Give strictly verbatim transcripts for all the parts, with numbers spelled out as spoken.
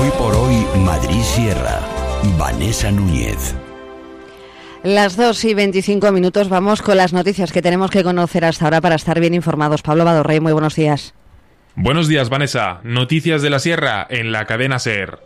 Hoy por hoy, Madrid Sierra. Vanessa Núñez. Las dos y veinticinco minutos, vamos con las noticias que tenemos que conocer hasta ahora para estar bien informados. Pablo Badorrey, muy buenos días. Buenos días, Vanessa. Noticias de la Sierra en la cadena SER.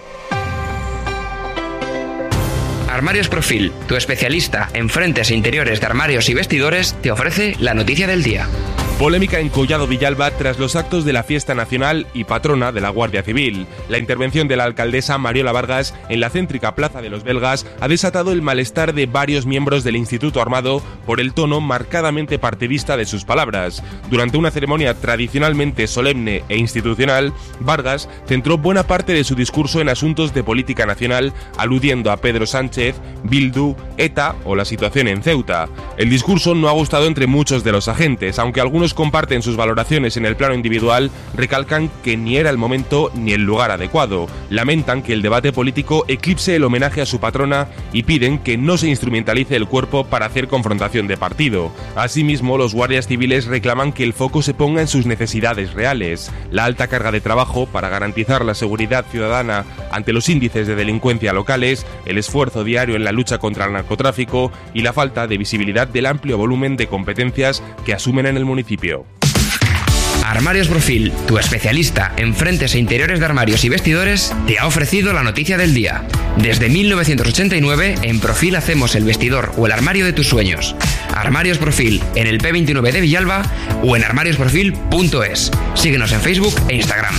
Armarios Profil, tu especialista en frentes e interiores de armarios y vestidores, te ofrece la noticia del día. Polémica en Collado Villalba tras los actos de la fiesta nacional y patrona de la Guardia Civil. La intervención de la alcaldesa Mariola Vargas en la céntrica Plaza de los Belgas ha desatado el malestar de varios miembros del Instituto Armado por el tono marcadamente partidista de sus palabras. Durante una ceremonia tradicionalmente solemne e institucional, Vargas centró buena parte de su discurso en asuntos de política nacional, aludiendo a Pedro Sánchez, Bildu, ETA o la situación en Ceuta. El discurso no ha gustado entre muchos de los agentes, aunque algunos comparten sus valoraciones en el plano individual, recalcan que ni era el momento ni el lugar adecuado. Lamentan que el debate político eclipse el homenaje a su patrona y piden que no se instrumentalice el cuerpo para hacer confrontación de partido. Asimismo, los guardias civiles reclaman que el foco se ponga en sus necesidades reales. La alta carga de trabajo para garantizar la seguridad ciudadana ante los índices de delincuencia locales, el esfuerzo diario en la lucha contra el narcotráfico y la falta de visibilidad del amplio volumen de competencias que asumen en el municipio. Armarios Profil, tu especialista en frentes e interiores de armarios y vestidores, te ha ofrecido la noticia del día. Desde mil novecientos ochenta y nueve, en Profil hacemos el vestidor o el armario de tus sueños. Armarios Profil en el P veintinueve de Villalba o en armarios profil punto es. Síguenos en Facebook e Instagram.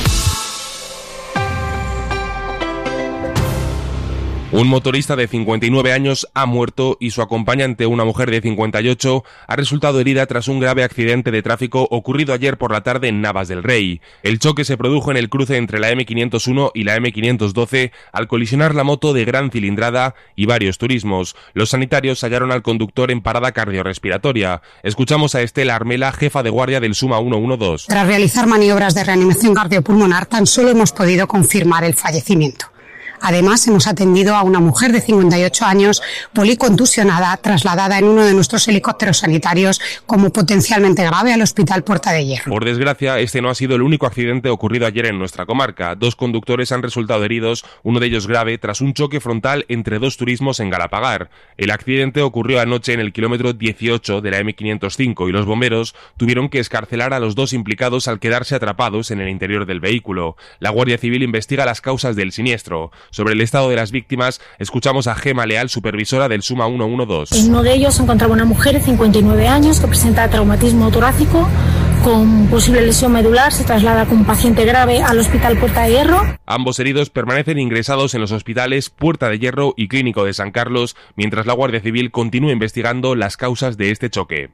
Un motorista de cincuenta y nueve años ha muerto y su acompañante, una mujer de cincuenta y ocho, ha resultado herida tras un grave accidente de tráfico ocurrido ayer por la tarde en Navas del Rey. El choque se produjo en el cruce entre la eme quinientos uno y la eme quinientos doce al colisionar la moto de gran cilindrada y varios turismos. Los sanitarios hallaron al conductor en parada cardiorrespiratoria. Escuchamos a Estela Armela, jefa de guardia del SUMA ciento doce. Tras realizar maniobras de reanimación cardiopulmonar, tan solo hemos podido confirmar el fallecimiento. Además, hemos atendido a una mujer de cincuenta y ocho años policontusionada, trasladada en uno de nuestros helicópteros sanitarios como potencialmente grave al Hospital Puerta de Hierro. Por desgracia, este no ha sido el único accidente ocurrido ayer en nuestra comarca. Dos conductores han resultado heridos, uno de ellos grave, tras un choque frontal entre dos turismos en Galapagar. El accidente ocurrió anoche en el kilómetro dieciocho de la eme quinientos cinco y los bomberos tuvieron que excarcelar a los dos implicados al quedarse atrapados en el interior del vehículo. La Guardia Civil investiga las causas del siniestro. Sobre el estado de las víctimas, escuchamos a Gema Leal, supervisora del SUMA ciento doce. En uno de ellos se encontraba una mujer de cincuenta y nueve años que presenta traumatismo torácico con posible lesión medular. Se traslada con un paciente grave al Hospital Puerta de Hierro. Ambos heridos permanecen ingresados en los hospitales Puerta de Hierro y Clínico de San Carlos, mientras la Guardia Civil continúa investigando las causas de este choque.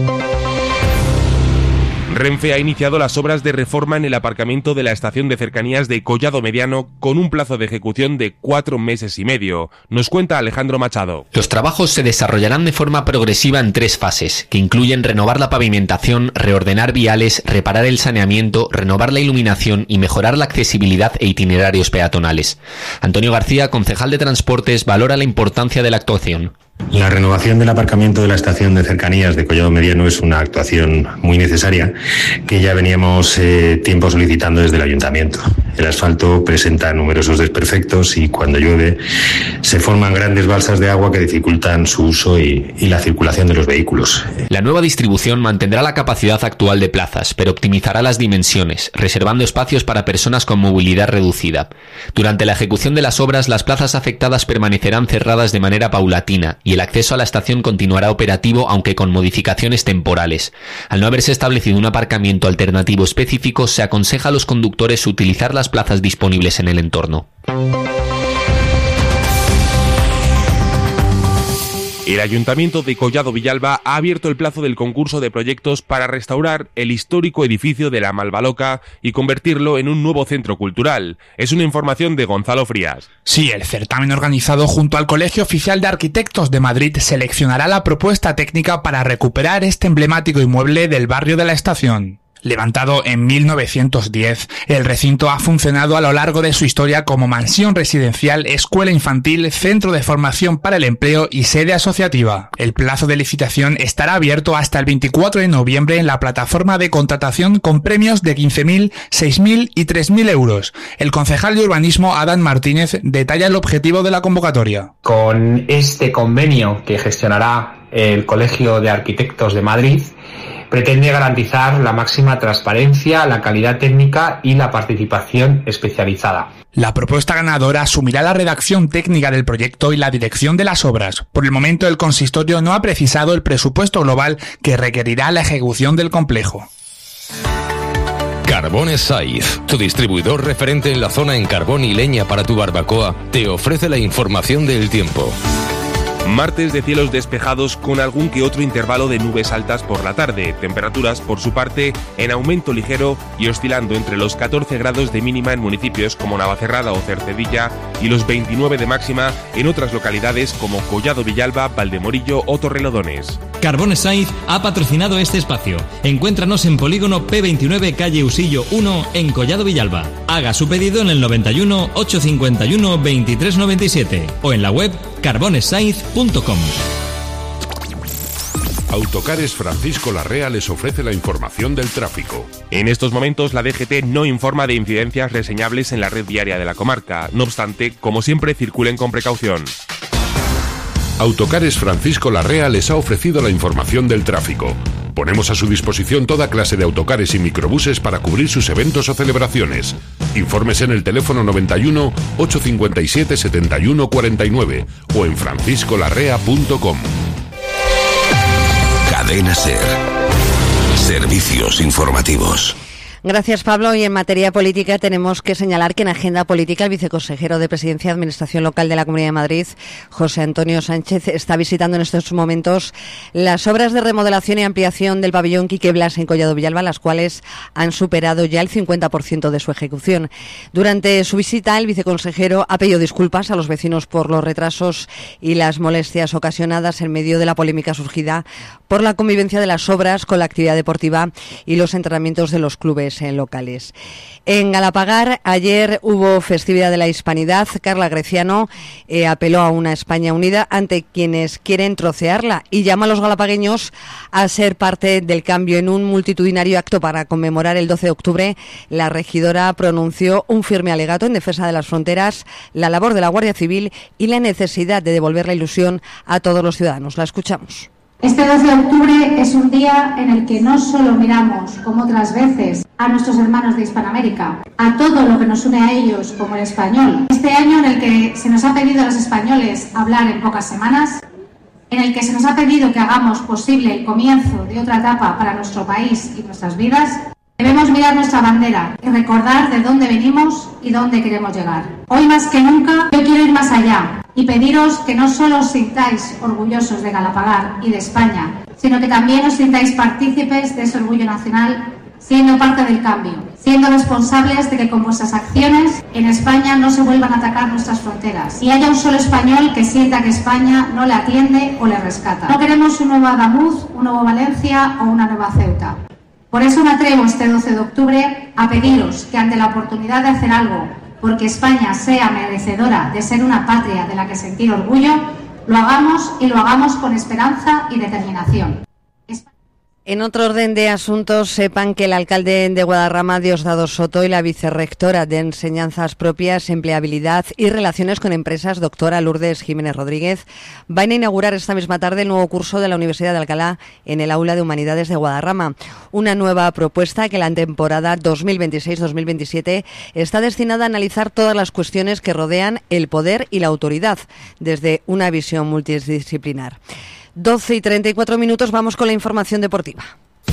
Renfe ha iniciado las obras de reforma en el aparcamiento de la estación de cercanías de Collado Mediano con un plazo de ejecución de cuatro meses y medio. Nos cuenta Alejandro Machado. Los trabajos se desarrollarán de forma progresiva en tres fases, que incluyen renovar la pavimentación, reordenar viales, reparar el saneamiento, renovar la iluminación y mejorar la accesibilidad e itinerarios peatonales. Antonio García, concejal de Transportes, valora la importancia de la actuación. La renovación del aparcamiento de la estación de cercanías de Collado Mediano es una actuación muy necesaria que ya veníamos eh, tiempo solicitando desde el ayuntamiento. El asfalto presenta numerosos desperfectos y cuando llueve se forman grandes balsas de agua que dificultan su uso y, y la circulación de los vehículos. La nueva distribución mantendrá la capacidad actual de plazas, pero optimizará las dimensiones, reservando espacios para personas con movilidad reducida. Durante la ejecución de las obras, las plazas afectadas permanecerán cerradas de manera paulatina y el acceso a la estación continuará operativo, aunque con modificaciones temporales. Al no haberse establecido un aparcamiento alternativo específico, se aconseja a los conductores utilizar las plazas disponibles en el entorno. El Ayuntamiento de Collado Villalba ha abierto el plazo del concurso de proyectos para restaurar el histórico edificio de la Malvaloca y convertirlo en un nuevo centro cultural. Es una información de Gonzalo Frías. Sí, el certamen organizado junto al Colegio Oficial de Arquitectos de Madrid seleccionará la propuesta técnica para recuperar este emblemático inmueble del barrio de la Estación. Levantado en mil novecientos diez, el recinto ha funcionado a lo largo de su historia como mansión residencial, escuela infantil, centro de formación para el empleo y sede asociativa. El plazo de licitación estará abierto hasta el veinticuatro de noviembre en la plataforma de contratación con premios de quince mil, seis mil y tres mil euros. El concejal de urbanismo, Adán Martínez, detalla el objetivo de la convocatoria. Con este convenio que gestionará el Colegio de Arquitectos de Madrid, pretende garantizar la máxima transparencia, la calidad técnica y la participación especializada. La propuesta ganadora asumirá la redacción técnica del proyecto y la dirección de las obras. Por el momento, el consistorio no ha precisado el presupuesto global que requerirá la ejecución del complejo. Carbones Saiz, tu distribuidor referente en la zona en carbón y leña para tu barbacoa, te ofrece la información del tiempo. Martes de cielos despejados con algún que otro intervalo de nubes altas por la tarde. Temperaturas, por su parte, en aumento ligero y oscilando entre los catorce grados de mínima en municipios como Navacerrada o Cercedilla y los veintinueve de máxima en otras localidades como Collado Villalba, Valdemorillo o Torrelodones. Carbones Saiz ha patrocinado este espacio. Encuéntranos en Polígono P veintinueve, calle Usillo uno, en Collado Villalba. Haga su pedido en el noventa y uno, ochocientos cincuenta y uno, veintitrés noventa y siete o en la web carbones saiz punto com. Autocares Francisco Larrea les ofrece la información del tráfico. En estos momentos la D G T no informa de incidencias reseñables en la red viaria de la comarca. No obstante, como siempre, circulen con precaución. Autocares Francisco Larrea les ha ofrecido la información del tráfico. Ponemos a su disposición toda clase de autocares y microbuses para cubrir sus eventos o celebraciones. Infórmese en el teléfono noventa y uno, ochocientos cincuenta y siete, setenta y uno cuarenta y nueve o en francisco larrea punto com. Cadena SER. Servicios informativos. Gracias, Pablo. Y en materia política tenemos que señalar que en agenda política el viceconsejero de Presidencia y Administración Local de la Comunidad de Madrid, José Antonio Sánchez, está visitando en estos momentos las obras de remodelación y ampliación del pabellón Quique Blas en Collado Villalba, las cuales han superado ya el cincuenta por ciento de su ejecución. Durante su visita, el viceconsejero ha pedido disculpas a los vecinos por los retrasos y las molestias ocasionadas en medio de la polémica surgida por la convivencia de las obras con la actividad deportiva y los entrenamientos de los clubes en locales. En Galapagar ayer hubo festividad de la Hispanidad. Carla Greciano eh, apeló a una España unida ante quienes quieren trocearla y llama a los galapagueños a ser parte del cambio. En un multitudinario acto para conmemorar el doce de octubre, la regidora pronunció un firme alegato en defensa de las fronteras, la labor de la Guardia Civil y la necesidad de devolver la ilusión a todos los ciudadanos. La escuchamos. Este doce de octubre es un día en el que no solo miramos, como otras veces, a nuestros hermanos de Hispanoamérica, a todo lo que nos une a ellos como el español. Este año en el que se nos ha pedido a los españoles hablar en pocas semanas, en el que se nos ha pedido que hagamos posible el comienzo de otra etapa para nuestro país y nuestras vidas, debemos mirar nuestra bandera y recordar de dónde venimos y dónde queremos llegar. Hoy más que nunca yo quiero ir más allá y pediros que no solo os sintáis orgullosos de Galapagar y de España, sino que también os sintáis partícipes de ese orgullo nacional, siendo parte del cambio, siendo responsables de que con vuestras acciones en España no se vuelvan a atacar nuestras fronteras y haya un solo español que sienta que España no le atiende o le rescata. No queremos un nuevo Adamuz, un nuevo Valencia o una nueva Ceuta. Por eso me atrevo este doce de octubre a pediros que ante la oportunidad de hacer algo porque España sea merecedora de ser una patria de la que sentir orgullo, lo hagamos y lo hagamos con esperanza y determinación. En otro orden de asuntos, sepan que el alcalde de Guadarrama, Diosdado Soto, y la vicerrectora de Enseñanzas Propias, Empleabilidad y Relaciones con Empresas, doctora Lourdes Jiménez Rodríguez, van a inaugurar esta misma tarde el nuevo curso de la Universidad de Alcalá en el Aula de Humanidades de Guadarrama. Una nueva propuesta que la temporada dos mil veintiséis dos mil veintisiete está destinada a analizar todas las cuestiones que rodean el poder y la autoridad desde una visión multidisciplinar. doce y treinta y cuatro minutos, vamos con la información deportiva.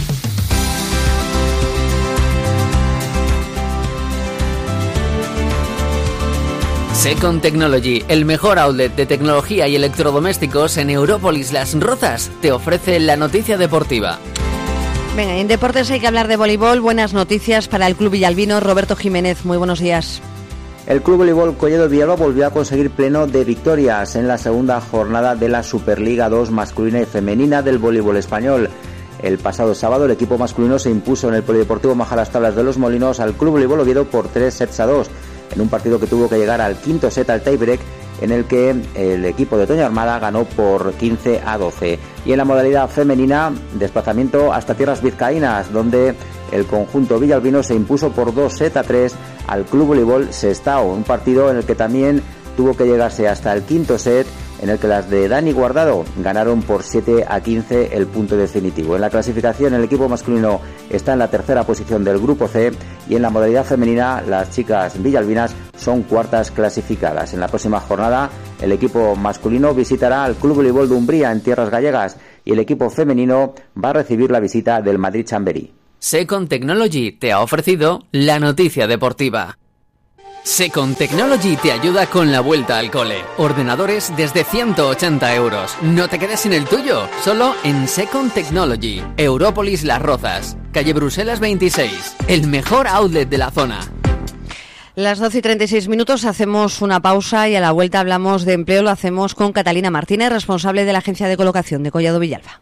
Second Technology, el mejor outlet de tecnología y electrodomésticos en Európolis Las Rozas, te ofrece la noticia deportiva. Venga, en deportes hay que hablar de voleibol. Buenas noticias para el club villalbino. Roberto Jiménez, muy buenos días. El Club Voleibol Collado Villalba volvió a conseguir pleno de victorias en la segunda jornada de la Superliga dos masculina y femenina del voleibol español. El pasado sábado el equipo masculino se impuso en el Polideportivo Majalastablas de los Molinos al Club Voleibol Oviedo por tres sets a dos, en un partido que tuvo que llegar al quinto set, al tiebreak, en el que el equipo de Toño Armada ganó por quince a doce. Y en la modalidad femenina, desplazamiento hasta tierras vizcaínas, donde el conjunto villalbino se impuso por dos sets a tres al Club Voleibol Sestao, un partido en el que también tuvo que llegarse hasta el quinto set, en el que las de Dani Guardado ganaron por siete a quince el punto definitivo. En la clasificación, el equipo masculino está en la tercera posición del grupo C, y en la modalidad femenina las chicas villalbinas son cuartas clasificadas. En la próxima jornada el equipo masculino visitará al Club Voleibol de Umbría en tierras gallegas, y el equipo femenino va a recibir la visita del Madrid Chamberí. Second Technology te ha ofrecido la noticia deportiva. Second Technology te ayuda con la vuelta al cole. Ordenadores desde ciento ochenta euros. No te quedes sin el tuyo, solo en Second Technology. Európolis Las Rozas, calle Bruselas veintiséis, el mejor outlet de la zona. Las doce y treinta y seis minutos, hacemos una pausa y a la vuelta hablamos de empleo. Lo hacemos con Catalina Martínez, responsable de la agencia de colocación de Collado Villalba.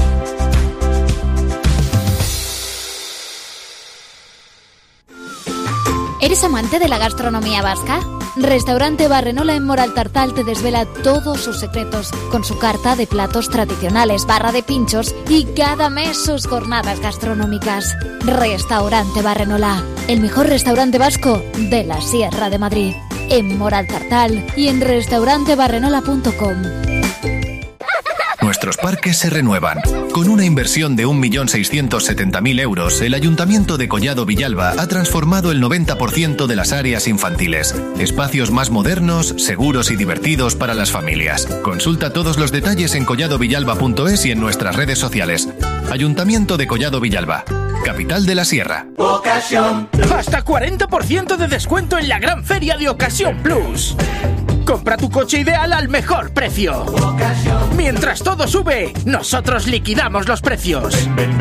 ¿Eres amante de la gastronomía vasca? Restaurante Barrenola en Moraltartal te desvela todos sus secretos, con su carta de platos tradicionales, barra de pinchos y cada mes sus jornadas gastronómicas. Restaurante Barrenola, el mejor restaurante vasco de la Sierra de Madrid. En Moraltartal y en restaurante barrenola punto com. Nuestros parques se renuevan. Con una inversión de un millón seiscientos setenta mil euros, el Ayuntamiento de Collado Villalba ha transformado el noventa por ciento de las áreas infantiles. Espacios más modernos, seguros y divertidos para las familias. Consulta todos los detalles en collado villalba punto es y en nuestras redes sociales. Ayuntamiento de Collado Villalba, capital de la Sierra. Ocasión. Hasta cuarenta por ciento de descuento en la gran feria de Ocasión Plus. Compra tu coche ideal al mejor precio. Mientras todo sube, nosotros liquidamos los precios. Ven, ven,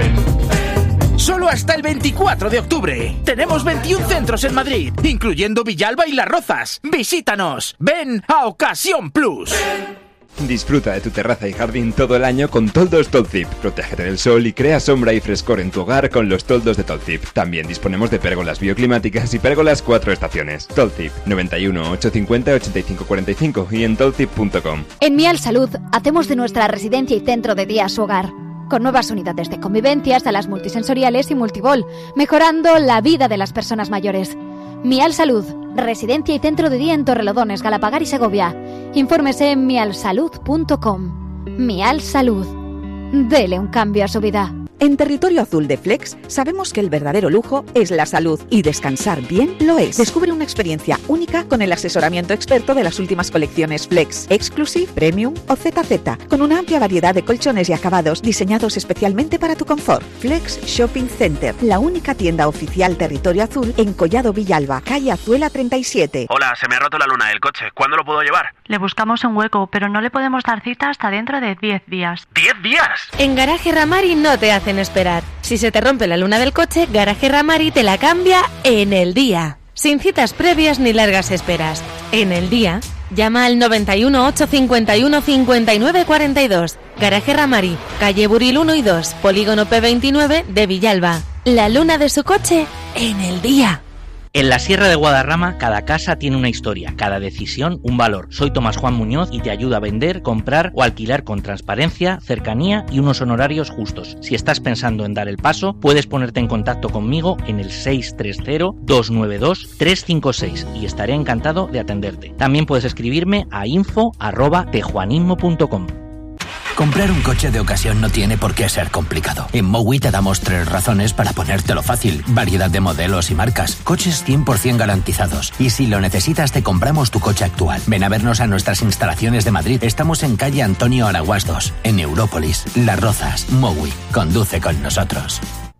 ven. Solo hasta el veinticuatro de octubre. Tenemos veintiún centros en Madrid, incluyendo Villalba y Las Rozas. Visítanos. Ven a Ocasión Plus. Disfruta de tu terraza y jardín todo el año con toldos Tolzip. Protégete del sol y crea sombra y frescor en tu hogar con los toldos de Tolzip. También disponemos de pérgolas bioclimáticas y pérgolas cuatro estaciones. Tolzip, noventa y uno, ochocientos cincuenta, ochenta y cinco cuarenta y cinco y en tolzip punto com. En Mial Salud hacemos de nuestra residencia y centro de día su hogar, con nuevas unidades de convivencia, salas multisensoriales y multibol, mejorando la vida de las personas mayores. Mial Salud, residencia y centro de día en Torrelodones, Galapagar y Segovia. Infórmese en mial salud punto com. Mial Salud. Dele un cambio a su vida. En Territorio Azul de Flex sabemos que el verdadero lujo es la salud y descansar bien lo es. Descubre una experiencia única con el asesoramiento experto de las últimas colecciones Flex, Exclusive, Premium o Z Z, con una amplia variedad de colchones y acabados diseñados especialmente para tu confort. Flex Shopping Center, la única tienda oficial Territorio Azul en Collado Villalba, calle Azuela treinta y siete. Hola, se me ha roto la luna del coche. ¿Cuándo lo puedo llevar? Le buscamos un hueco, pero no le podemos dar cita hasta dentro de diez días. ¿diez días? En Garaje Ramari no te hacen esperar. Si se te rompe la luna del coche, Garaje Ramari te la cambia en el día. Sin citas previas ni largas esperas. En el día, llama al noventa y uno, ochocientos cincuenta y uno, cincuenta y nueve cuarenta y dos. Garaje Ramari, calle Buril uno y dos, polígono P veintinueve de Villalba. La luna de su coche en el día. En la Sierra de Guadarrama, cada casa tiene una historia, cada decisión un valor. Soy Tomás Juan Muñoz y te ayudo a vender, comprar o alquilar con transparencia, cercanía y unos honorarios justos. Si estás pensando en dar el paso, puedes ponerte en contacto conmigo en el seis tres cero, dos nueve dos, tres cinco seis y estaré encantado de atenderte. También puedes escribirme a info arroba tejuanismo punto com. Comprar un coche de ocasión no tiene por qué ser complicado. En Mowi te damos tres razones para ponértelo fácil. Variedad de modelos y marcas, coches cien por ciento garantizados. Y si lo necesitas te compramos tu coche actual. Ven a vernos a nuestras instalaciones de Madrid. Estamos en calle Antonio Araguas dos, en Európolis, Las Rozas. Mowi, conduce con nosotros.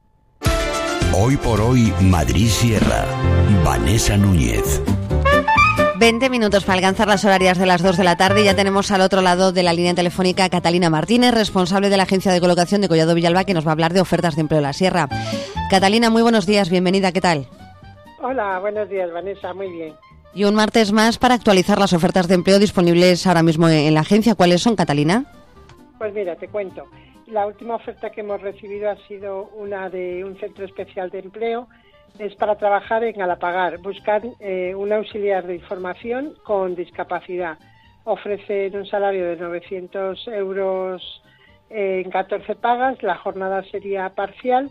Hoy por hoy, Madrid Sierra. Vanessa Núñez. veinte minutos para alcanzar las horarias de las dos de la tarde y ya tenemos al otro lado de la línea telefónica a Catalina Martínez, responsable de la agencia de colocación de Collado Villalba, que nos va a hablar de ofertas de empleo en la Sierra. Catalina, muy buenos días, bienvenida, ¿qué tal? Hola, buenos días, Vanessa, muy bien. Y un martes más para actualizar las ofertas de empleo disponibles ahora mismo en la agencia. ¿Cuáles son, Catalina? Pues mira, te cuento. la última oferta que hemos recibido ha sido una de un centro especial de empleo. Es para trabajar en Galapagar. Buscan eh, un auxiliar de información con discapacidad. Ofrecen un salario de novecientos euros eh, en catorce pagas. La jornada sería parcial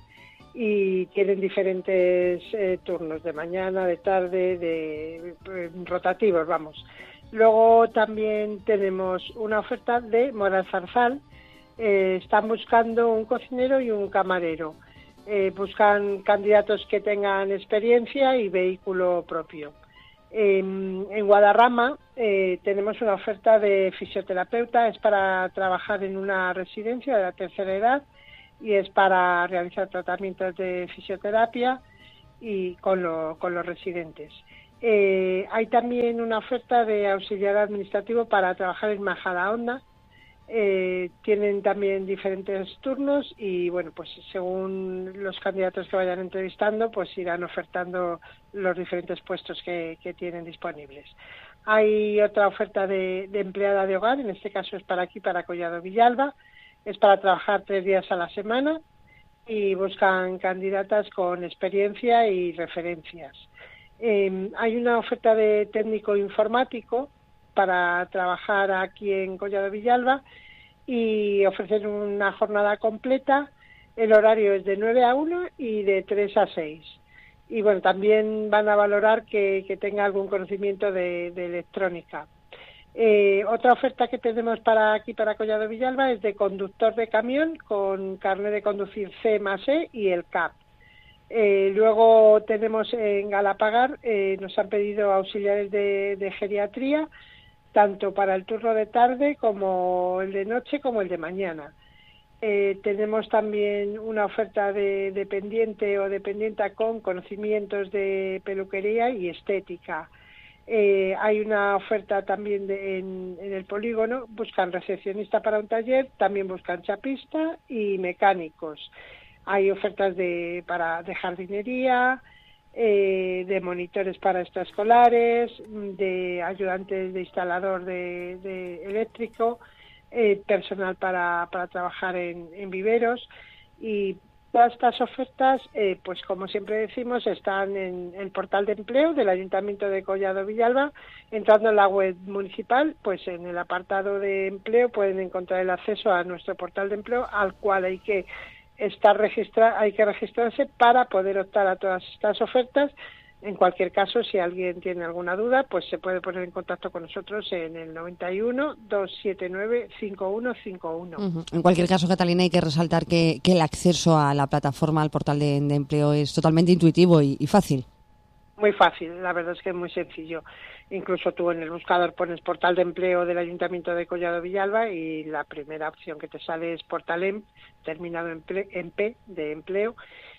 y tienen diferentes eh, turnos de mañana, de tarde, de eh, rotativos, vamos. Luego también tenemos una oferta de Moral Zarzal. Eh, están buscando un cocinero y un camarero. Eh, buscan candidatos que tengan experiencia y vehículo propio. Eh, en Guadarrama eh, tenemos una oferta de fisioterapeuta, es para trabajar en una residencia de la tercera edad y es para realizar tratamientos de fisioterapia y con, lo, con los residentes. Eh, hay también una oferta de auxiliar administrativo para trabajar en Majadahonda. Eh, tienen también diferentes turnos y bueno, pues según los candidatos que vayan entrevistando, pues irán ofertando los diferentes puestos que, que tienen disponibles. Hay otra oferta de, de empleada de hogar, en este caso es para aquí, para Collado Villalba, es para trabajar tres días a la semana y buscan candidatas con experiencia y referencias. Eh, hay una oferta de técnico informático para trabajar aquí en Collado Villalba y ofrecen una jornada completa. El horario es de nueve a una y de tres a seis. Y bueno, también van a valorar que, que tenga algún conocimiento de, de electrónica. Eh, otra oferta que tenemos para aquí, para Collado Villalba, es de conductor de camión con carnet de conducir C más E y el C A P. Eh, luego tenemos en Galapagar, eh, nos han pedido auxiliares de, de geriatría, tanto para el turno de tarde como el de noche como el de mañana. Eh, tenemos también una oferta de dependiente o dependienta con conocimientos de peluquería y estética. Eh, hay una oferta también de, en, en el polígono, buscan recepcionista para un taller, también buscan chapista y mecánicos. Hay ofertas de, para, de jardinería, eh, de monitores para extraescolares, de ayudantes de instalador de, de eléctrico, eh, personal para, para trabajar en, en viveros, y todas estas ofertas, eh, pues como siempre decimos, están en el portal de empleo del Ayuntamiento de Collado Villalba. Entrando en la web municipal, pues en el apartado de empleo pueden encontrar el acceso a nuestro portal de empleo, al cual hay que estar registra hay que registrarse para poder optar a todas estas ofertas. En cualquier caso, si alguien tiene alguna duda, pues se puede poner en contacto con nosotros en el noventa y uno, doscientos setenta y nueve, cincuenta y uno cincuenta y uno. Uh-huh. En cualquier caso, Catalina, hay que resaltar que, que el acceso a la plataforma, al portal de, de empleo, es totalmente intuitivo y, y fácil. Muy fácil, la verdad es que es muy sencillo. Incluso tú en el buscador pones portal de empleo del Ayuntamiento de Collado Villalba y la primera opción que te sale es Portalem, terminado en, ple, en P, de empleo.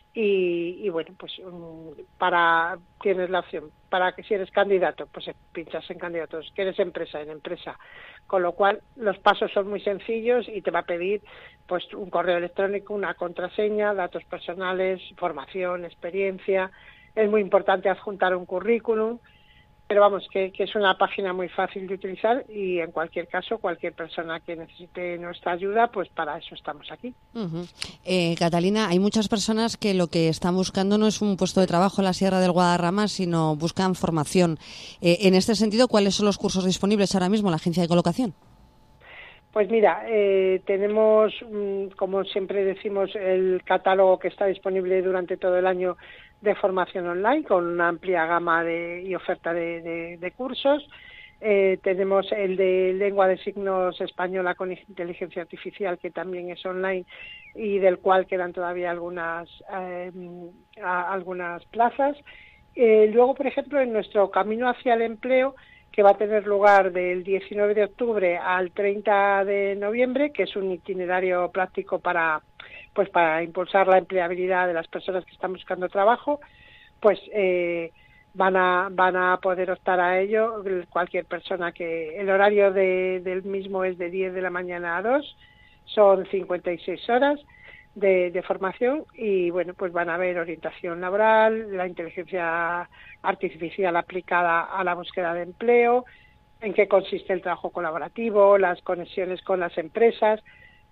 Y, y bueno, pues um, para tienes la opción, para que si eres candidato, pues pinchas en candidatos, que eres empresa, en empresa. Con lo cual los pasos son muy sencillos y te va a pedir pues un correo electrónico, una contraseña, datos personales, formación, experiencia. Es muy importante adjuntar un currículum, pero vamos, que, que es una página muy fácil de utilizar y en cualquier caso, cualquier persona que necesite nuestra ayuda, pues para eso estamos aquí. Uh-huh. Eh, Catalina, hay muchas personas que lo que están buscando no es un puesto de trabajo en la Sierra del Guadarrama, sino buscan formación. Eh, en este sentido, ¿cuáles son los cursos disponibles ahora mismo en la Agencia de Colocación? Pues mira, eh, tenemos, como siempre decimos, el catálogo que está disponible durante todo el año de formación online, con una amplia gama de, y oferta de, de, de cursos. Eh, tenemos el de lengua de signos española con inteligencia artificial, que también es online y del cual quedan todavía algunas, eh, a, algunas plazas. Eh, luego, por ejemplo, en nuestro camino hacia el empleo, que va a tener lugar del diecinueve de octubre al treinta de noviembre, que es un itinerario práctico para, pues para impulsar la empleabilidad de las personas que están buscando trabajo, pues eh, van a van a poder optar a ello cualquier persona. Que el horario de, del mismo es de diez de la mañana a dos, son cincuenta y seis horas de, de formación y bueno, pues van a ver orientación laboral, la inteligencia artificial aplicada a la búsqueda de empleo, en qué consiste el trabajo colaborativo, las conexiones con las empresas.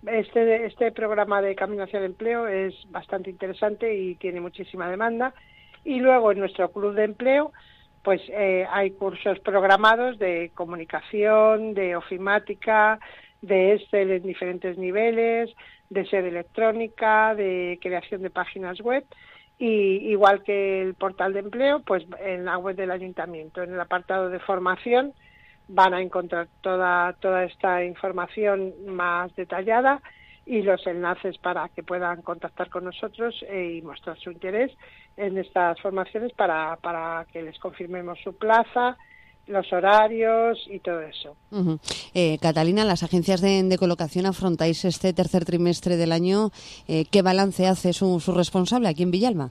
Este, este programa de Camino hacia el Empleo es bastante interesante y tiene muchísima demanda. Y luego en nuestro club de empleo pues eh, hay cursos programados de comunicación, de ofimática, de Excel en diferentes niveles, de sede electrónica, de creación de páginas web. Y igual que el portal de empleo, pues en la web del ayuntamiento, en el apartado de formación, van a encontrar toda, toda esta información más detallada y los enlaces para que puedan contactar con nosotros eh, y mostrar su interés en estas formaciones para, para que les confirmemos su plaza, los horarios y todo eso. Uh-huh. eh, Catalina, las agencias de, de colocación afrontáis este tercer trimestre del año. Eh, ¿Qué balance hace su, su responsable aquí en Villalba?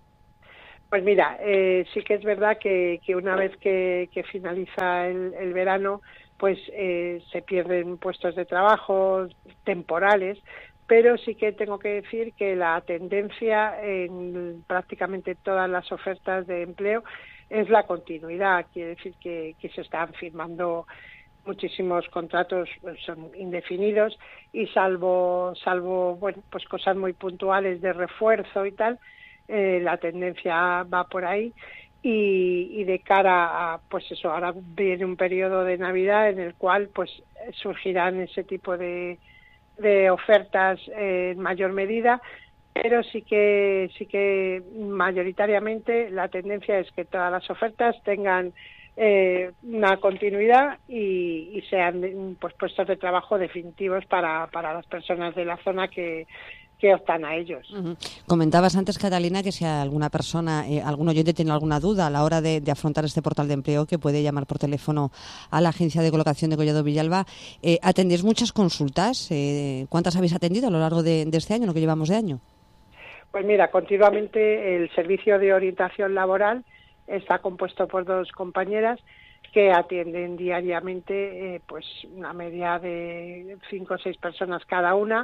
Pues mira, eh, sí que es verdad que, que una vez que, que finaliza el, el verano, pues eh, se pierden puestos de trabajo temporales, pero sí que tengo que decir que la tendencia en prácticamente todas las ofertas de empleo es la continuidad. Quiere decir que, que se están firmando muchísimos contratos, son indefinidos, y salvo, salvo bueno, pues cosas muy puntuales de refuerzo y tal, eh, la tendencia va por ahí. Y, y de cara a, pues eso, ahora viene un periodo de Navidad en el cual pues surgirán ese tipo de, de ofertas eh, en mayor medida, pero sí que sí que mayoritariamente la tendencia es que todas las ofertas tengan eh, una continuidad y, y sean pues puestos de trabajo definitivos para, para las personas de la zona que que optan a ellos. Uh-huh. Comentabas antes, Catalina, que si alguna persona, eh, algún oyente tiene alguna duda a la hora de, de afrontar este portal de empleo, que puede llamar por teléfono a la agencia de colocación de Collado Villalba. Eh, ¿Atendéis muchas consultas? Eh, ¿Cuántas habéis atendido a lo largo de, de este año, lo que llevamos de año? Pues mira, continuamente el servicio de orientación laboral está compuesto por dos compañeras que atienden diariamente eh, pues una media de cinco o seis personas cada una.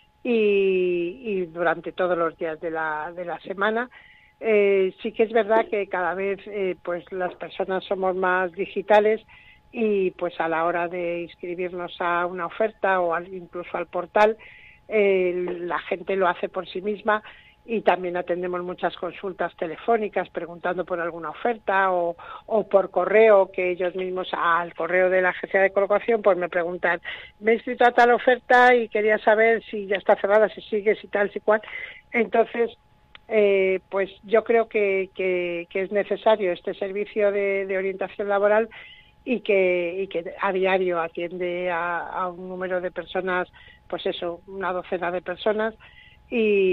Y, y durante todos los días de la, de la semana. Eh, sí que es verdad que cada vez eh, pues las personas somos más digitales y pues a la hora de inscribirnos a una oferta o al, incluso al portal, eh, la gente lo hace por sí misma y también atendemos muchas consultas telefónicas preguntando por alguna oferta o, o por correo, que ellos mismos al correo de la agencia de colocación pues me preguntan, me he inscrito a tal oferta y quería saber si ya está cerrada, si sigue, si tal, si cual. Entonces, eh, pues yo creo que, que, que es necesario este servicio de, de orientación laboral y que, y que a diario atiende a, a un número de personas, pues eso, una docena de personas, Y,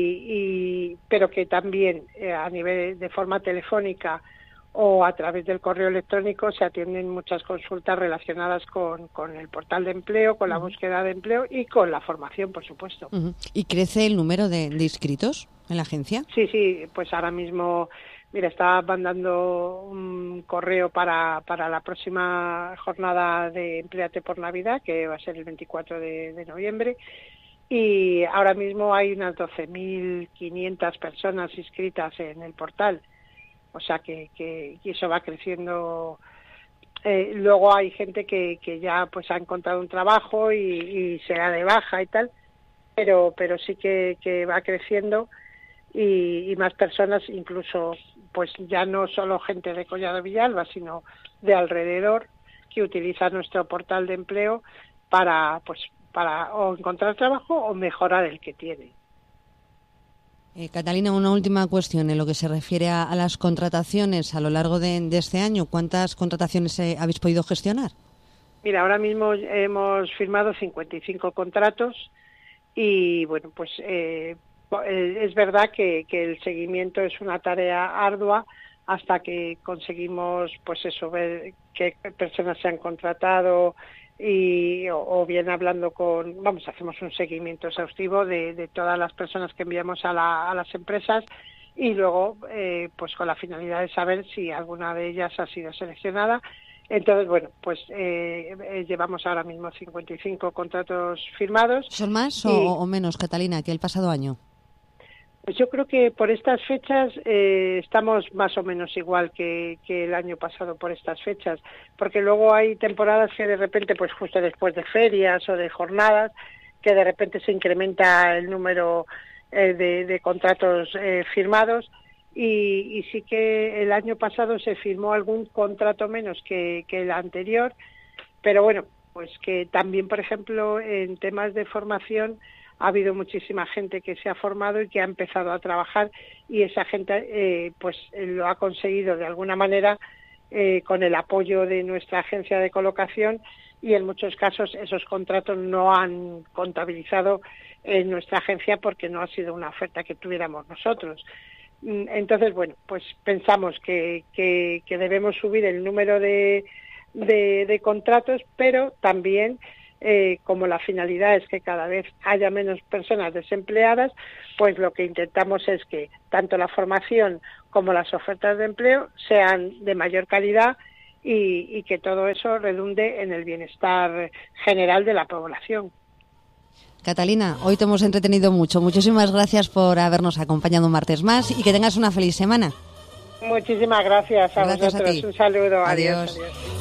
y pero que también eh, a nivel de forma telefónica o a través del correo electrónico se atienden muchas consultas relacionadas con, con el portal de empleo, con la búsqueda de empleo y con la formación, por supuesto. Uh-huh. ¿Y crece el número de, de inscritos en la agencia? Sí, sí, pues ahora mismo, mira, estaba mandando un correo para, para la próxima jornada de Empléate por Navidad, que va a ser el veinticuatro de, de noviembre, y ahora mismo hay unas doce mil quinientas personas inscritas en el portal, o sea que, que y eso va creciendo. Eh, luego hay gente que, que ya pues ha encontrado un trabajo y, y se da de baja y tal, pero pero sí que, que va creciendo y, y más personas, incluso pues ya no solo gente de Collado Villalba, sino de alrededor, que utiliza nuestro portal de empleo para pues para o encontrar trabajo o mejorar el que tiene. Eh, Catalina, una última cuestión en lo que se refiere a, a las contrataciones a lo largo de, de este año. ¿Cuántas contrataciones eh, habéis podido gestionar? Mira, ahora mismo hemos firmado cincuenta y cinco contratos y, bueno, pues eh, es verdad que, que el seguimiento es una tarea ardua hasta que conseguimos, pues eso, ver qué personas se han contratado y o, o bien hablando con, vamos, hacemos un seguimiento exhaustivo de, de todas las personas que enviamos a, la, a las empresas y luego eh, pues con la finalidad de saber si alguna de ellas ha sido seleccionada. Entonces, bueno, pues eh, eh, llevamos ahora mismo cincuenta y cinco contratos firmados. ¿Son más y, o, o menos, Catalina, que el pasado año? Pues yo creo que por estas fechas eh, estamos más o menos igual que, que el año pasado por estas fechas, porque luego hay temporadas que de repente, pues justo después de ferias o de jornadas, que de repente se incrementa el número eh, de, de contratos eh, firmados. Y, y sí que el año pasado se firmó algún contrato menos que, que el anterior, pero bueno, pues que también, por ejemplo, en temas de formación ha habido muchísima gente que se ha formado y que ha empezado a trabajar, y esa gente eh, pues lo ha conseguido de alguna manera eh, con el apoyo de nuestra agencia de colocación, y en muchos casos esos contratos no han contabilizado en nuestra agencia porque no ha sido una oferta que tuviéramos nosotros. Entonces, bueno, pues pensamos que, que, que debemos subir el número de, de, de contratos, pero también, eh, como la finalidad es que cada vez haya menos personas desempleadas, pues lo que intentamos es que tanto la formación como las ofertas de empleo sean de mayor calidad y, y que todo eso redunde en el bienestar general de la población. Catalina, hoy te hemos entretenido mucho. Muchísimas gracias por habernos acompañado un martes más y que tengas una feliz semana. Muchísimas gracias a gracias vosotros. A ti. Un saludo. Adiós. Adiós. Adiós.